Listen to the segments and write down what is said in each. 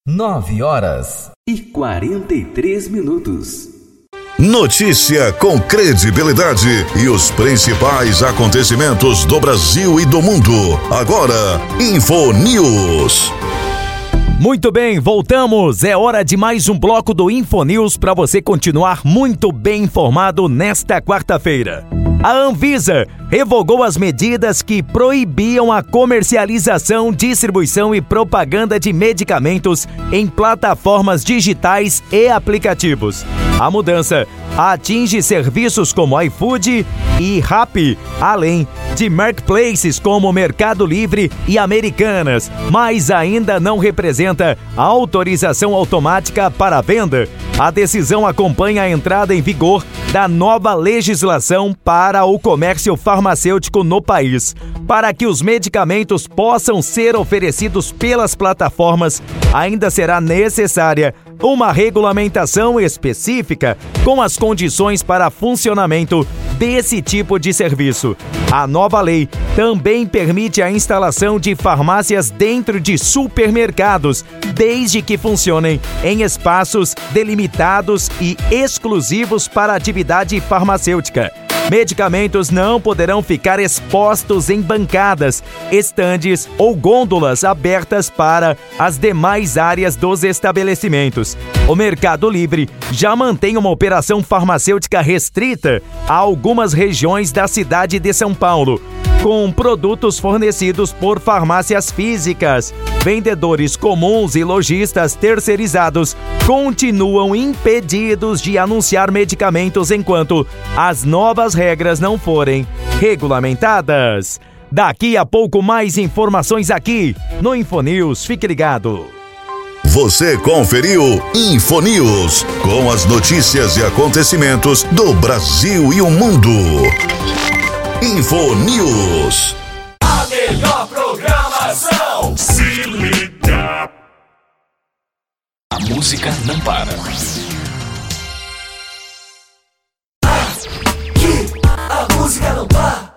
9h43. Notícia com credibilidade e os principais acontecimentos do Brasil e do mundo. Agora, InfoNews. Muito bem, voltamos. É hora de mais um bloco do InfoNews para você continuar muito bem informado nesta quarta-feira. A Anvisa revogou as medidas que proibiam a comercialização, distribuição e propaganda de medicamentos em plataformas digitais e aplicativos. A mudança atinge serviços como iFood e Rappi, além de marketplaces como Mercado Livre e Americanas, mas ainda não representa autorização automática para a venda. A decisão acompanha a entrada em vigor da nova legislação para o comércio farmacêutico no país. Para que os medicamentos possam ser oferecidos pelas plataformas, ainda será necessária uma regulamentação específica com as condições para funcionamento desse tipo de serviço. A nova lei também permite a instalação de farmácias dentro de supermercados, desde que funcionem em espaços delimitados e exclusivos para a atividade farmacêutica. Medicamentos não poderão ficar expostos em bancadas, estandes ou gôndolas abertas para as demais áreas dos estabelecimentos. O Mercado Livre já mantém uma operação farmacêutica restrita a algumas regiões da cidade de São Paulo, com produtos fornecidos por farmácias físicas. Vendedores comuns e lojistas terceirizados continuam impedidos de anunciar medicamentos enquanto as novas regras não forem regulamentadas. Daqui a pouco mais informações aqui no InfoNews. Fique ligado. Você conferiu InfoNews, com as notícias e acontecimentos do Brasil e o mundo. InfoNews. A melhor programação. Se liga. A música não para. Aqui, a música não para.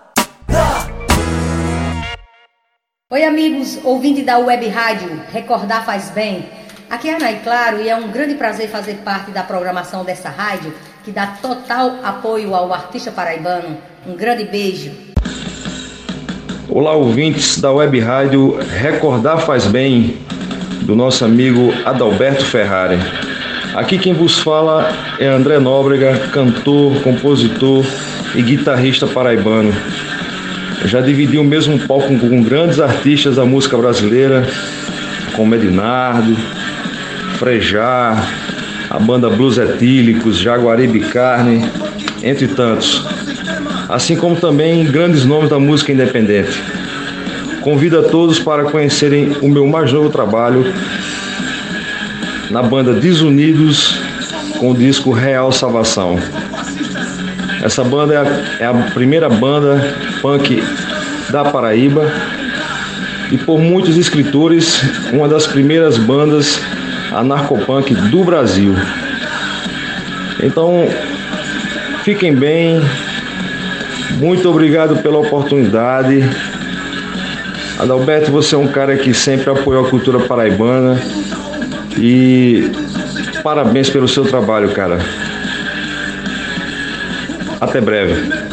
Oi, amigos, ouvinte da Web Rádio Recordar Faz Bem. Aqui é a Nay Claro e é um grande prazer fazer parte da programação dessa rádio que dá total apoio ao artista paraibano. Um grande beijo. Olá, ouvintes da Web Rádio Recordar Faz Bem, do nosso amigo Adalberto Ferrari. Aqui quem vos fala é André Nóbrega, cantor, compositor e guitarrista paraibano. Eu já dividi o mesmo palco com grandes artistas da música brasileira, como Ednardo, Frejá, a banda Blues Etílicos, Jaguaribe Carne, entre tantos. Assim como também grandes nomes da música independente. Convido a todos para conhecerem o meu mais novo trabalho na banda Desunidos, com o disco Real Salvação. Essa banda é a primeira banda punk da Paraíba e, por muitos escritores, uma das primeiras bandas anarcopunk do Brasil. Então, fiquem bem. Muito obrigado pela oportunidade. Adalberto, você é um cara que sempre apoiou a cultura paraibana e parabéns pelo seu trabalho, cara. Até breve.